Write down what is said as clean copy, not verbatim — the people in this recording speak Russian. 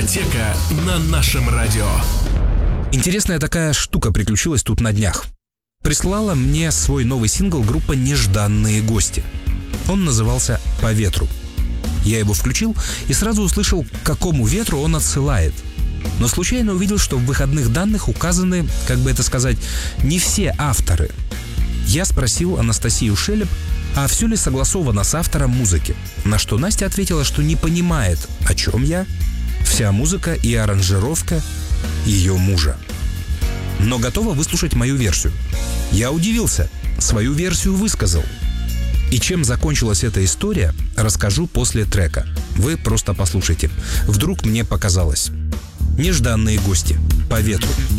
Дискотека на нашем радио. Интересная такая штука приключилась тут на днях. Прислала мне свой новый сингл группа «Нежданные гости». Он назывался «По ветру». Я его включил и сразу услышал, к какому ветру он отсылает. Но случайно увидел, что в выходных данных указаны, как бы это сказать, не все авторы. Я спросил Анастасию Шелеп, а все ли согласовано с автором музыки, на что Настя ответила, что не понимает, о чем я. Вся музыка и аранжировка ее мужа. Но готова выслушать мою версию. Я удивился, свою версию высказал. И чем закончилась эта история, расскажу после трека. Вы просто послушайте. Вдруг мне показалось. «Нежданные гости. По ветру».